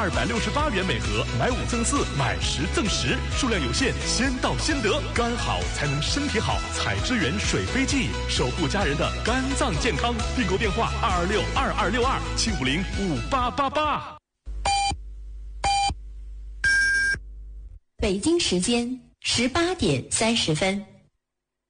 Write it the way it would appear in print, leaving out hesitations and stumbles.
268元每盒，买5赠4，买10赠10，数量有限，先到先得。肝好才能身体好，采之源水飞记，守护家人的肝脏健康。订购电话2262262，7505888。 北京时间18点30分。